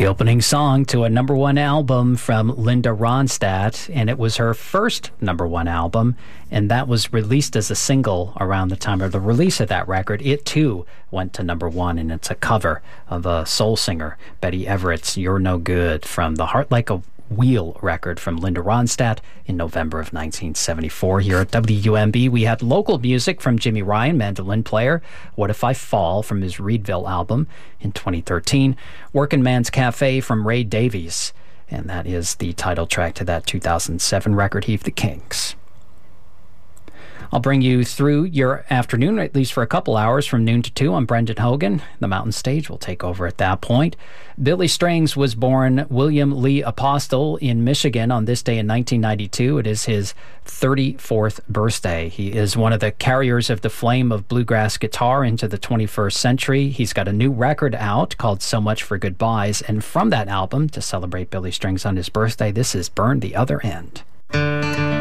The opening song to a number one album from Linda Ronstadt, and it was her first number one album, and that was released as a single around the time of the release of that record. It, too, went to number one, and it's a cover of a soul singer, Betty Everett's You're No Good, from the Heart Like a Wheel record from Linda Ronstadt in November of 1974. Here at WUMB, we had local music from Jimmy Ryan, mandolin player, What If I Fall from his Reedville album in 2013, Working Man's Cafe from Ray Davies, and that is the title track to that 2007 record, Heave the Kings. I'll bring you through your afternoon, at least for a couple hours, from noon to 2. I'm Brendan Hogan. The Mountain Stage will take over at that point. Billy Strings was born William Lee Apostle in Michigan on this day in 1992. It is his 34th birthday. He is one of the carriers of the flame of bluegrass guitar into the 21st century. He's got a new record out called So Much for Goodbyes, and from that album, to celebrate Billy Strings on his birthday, this is Burn the Other End.